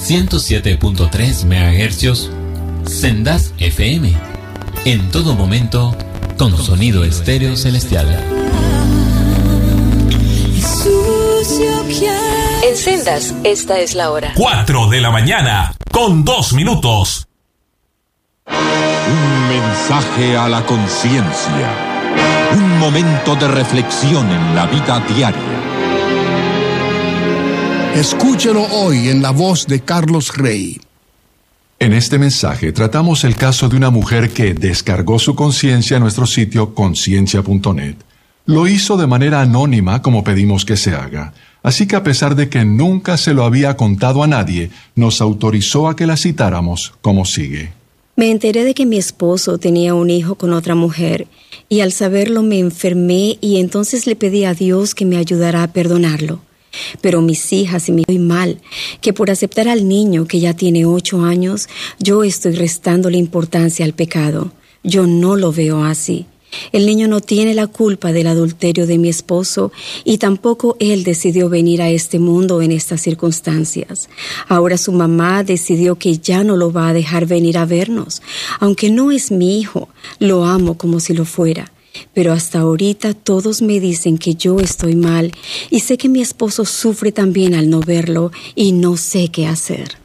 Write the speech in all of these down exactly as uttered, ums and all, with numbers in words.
ciento siete punto tres megahercios, Sendas F M. En todo momento, con sonido estéreo celestial. En Sendas, esta es la hora. Cuatro de la mañana, con dos minutos. Un mensaje a la conciencia. Un momento de reflexión en la vida diaria. Escúchelo hoy en la voz de Carlos Rey. En este mensaje tratamos el caso de una mujer que descargó su conciencia en nuestro sitio conciencia punto net. Lo hizo de manera anónima como pedimos que se haga. Así que a pesar de que nunca se lo había contado a nadie, nos autorizó a que la citáramos como sigue. Me enteré de que mi esposo tenía un hijo con otra mujer y al saberlo me enfermé y entonces le pedí a Dios que me ayudara a perdonarlo. Pero mis hijas y mi hijo mal, que por aceptar al niño que ya tiene ocho años, yo estoy restándole importancia al pecado. Yo no lo veo así. El niño no tiene la culpa del adulterio de mi esposo y tampoco él decidió venir a este mundo en estas circunstancias. Ahora su mamá decidió que ya no lo va a dejar venir a vernos. Aunque no es mi hijo, lo amo como si lo fuera. Pero hasta ahorita todos me dicen que yo estoy mal y sé que mi esposo sufre también al no verlo y no sé qué hacer.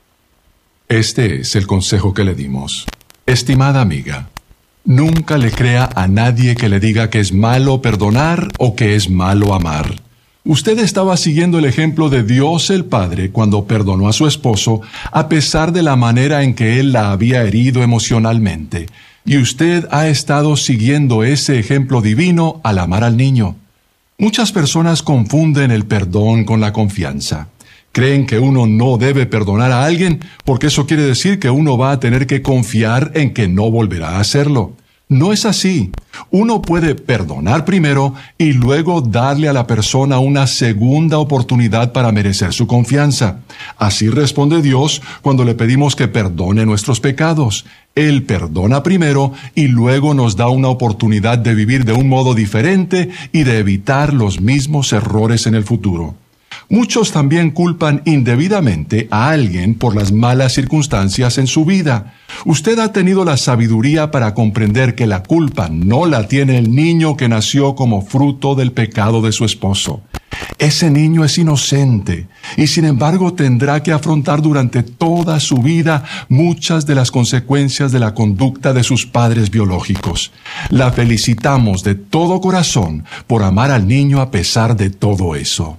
Este es el consejo que le dimos. Estimada amiga, nunca le crea a nadie que le diga que es malo perdonar o que es malo amar. Usted estaba siguiendo el ejemplo de Dios el Padre cuando perdonó a su esposo a pesar de la manera en que él la había herido emocionalmente. Y usted ha estado siguiendo ese ejemplo divino al amar al niño. Muchas personas confunden el perdón con la confianza. Creen que uno no debe perdonar a alguien porque eso quiere decir que uno va a tener que confiar en que no volverá a hacerlo. No es así. Uno puede perdonar primero y luego darle a la persona una segunda oportunidad para merecer su confianza. Así responde Dios cuando le pedimos que perdone nuestros pecados. Él perdona primero y luego nos da una oportunidad de vivir de un modo diferente y de evitar los mismos errores en el futuro. Muchos también culpan indebidamente a alguien por las malas circunstancias en su vida. Usted ha tenido la sabiduría para comprender que la culpa no la tiene el niño que nació como fruto del pecado de su esposo. Ese niño es inocente y sin embargo tendrá que afrontar durante toda su vida muchas de las consecuencias de la conducta de sus padres biológicos. La felicitamos de todo corazón por amar al niño a pesar de todo eso.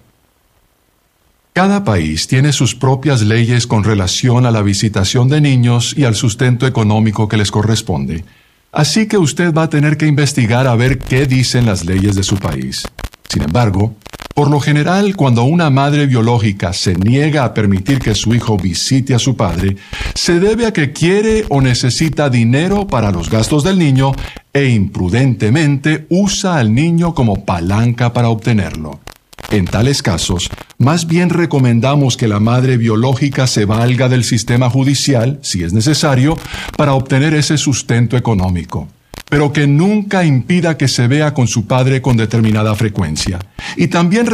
Cada país tiene sus propias leyes con relación a la visitación de niños y al sustento económico que les corresponde. Así que usted va a tener que investigar a ver qué dicen las leyes de su país. Sin embargo, por lo general, cuando una madre biológica se niega a permitir que su hijo visite a su padre, se debe a que quiere o necesita dinero para los gastos del niño e imprudentemente usa al niño como palanca para obtenerlo. En tales casos, más bien recomendamos que la madre biológica se valga del sistema judicial, si es necesario, para obtener ese sustento económico, pero que nunca impida que se vea con su padre con determinada frecuencia. Y también